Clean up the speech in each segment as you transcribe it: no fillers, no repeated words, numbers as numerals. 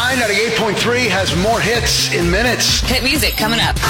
I-98.3 has more hits in minutes. Hit music coming up.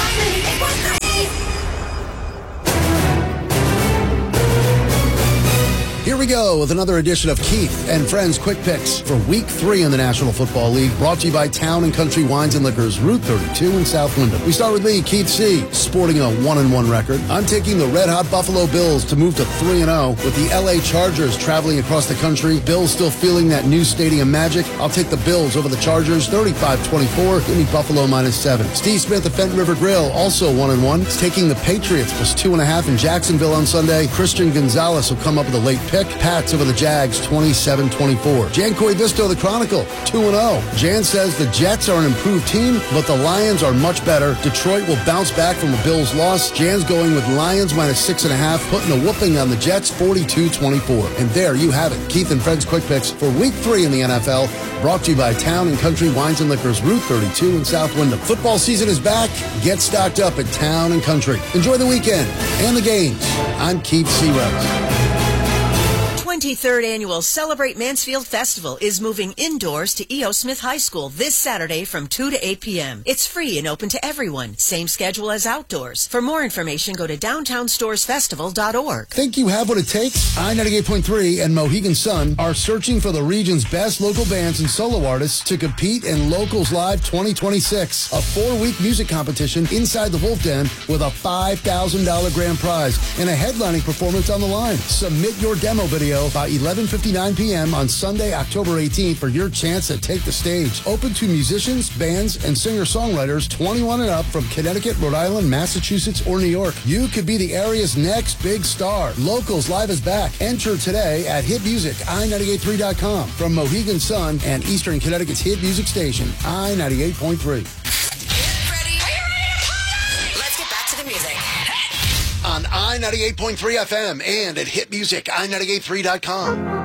Here we go with another edition of Keith and Friends Quick Picks for Week 3 in the National Football League, brought to you by Town & Country Wines and Liquors, Route 32 in South Wyndham. We start with me, Keith C., sporting a 1-1 record. I'm taking the red-hot Buffalo Bills to move to 3-0 with the L.A. Chargers traveling across the country. Bills still feeling that new stadium magic. I'll take the Bills over the Chargers, 35-24. Give me Buffalo -7. Steve Smith of Fenton River Grill, also 1-1. He's taking the Patriots +2.5 in Jacksonville on Sunday. Christian Gonzalez will come up with a late pick. Pats over the Jags, 27-24. Jan Coivisto, the Chronicle, 2-0. Jan says the Jets are an improved team, but the Lions are much better. Detroit will bounce back from a Bills loss. Jan's going with Lions -6.5, putting a whooping on the Jets, 42-24. And there you have it. Keith and Friends Quick Picks for Week 3 in the NFL, brought to you by Town & Country Wines and Liquors, Route 32 in South Wyndham. Football season is back. Get stocked up at Town & Country. Enjoy the weekend and the games. I'm Keith C. Rose. 23rd Annual Celebrate Mansfield Festival is moving indoors to E.O. Smith High School this Saturday from 2 to 8 p.m. It's free and open to everyone. Same schedule as outdoors. For more information, go to downtownstoresfestival.org. Think you have what it takes? I-98.3 and Mohegan Sun are searching for the region's best local bands and solo artists to compete in Locals Live 2026, a 4-week music competition inside the Wolf Den with a $5,000 grand prize and a headlining performance on the line. Submit your demo video by 11:59 p.m. on Sunday, October 18th for your chance to take the stage. Open to musicians, bands, and singer-songwriters 21 and up from Connecticut, Rhode Island, Massachusetts, or New York. You could be the area's next big star. Locals Live is back. Enter today at hitmusici983.com. From Mohegan Sun and Eastern Connecticut's hit music station, I-98.3. On I-98.3 FM and at hitmusici983.com.